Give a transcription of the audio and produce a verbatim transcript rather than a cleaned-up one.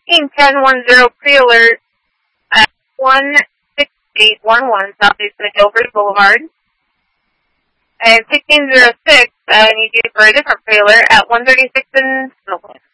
sixteen ten ten pre-alert at one six eight one one Southeast McGilvery Boulevard. And sixteen oh six, I need you for a different pre-alert at one thirty-six in Snowpoint.